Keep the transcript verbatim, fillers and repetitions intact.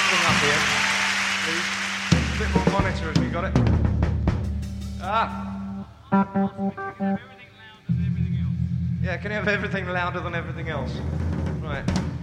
thing up here, please. A bit more monitor, have you got it? Ah! Yeah, can you have everything louder than everything else? Right.